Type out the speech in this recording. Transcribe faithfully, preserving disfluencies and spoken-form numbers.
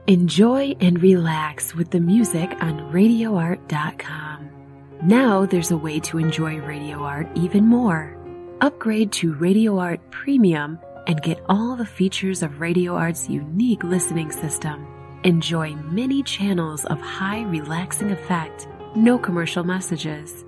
Enjoy and relax with the music on radio art dot com. Now there's a way to enjoy Radio Art even more. Upgrade to Radio Art Premium and get all the features of Radio Art's unique listening system. Enjoy many channels of high relaxing effect, no commercial messages,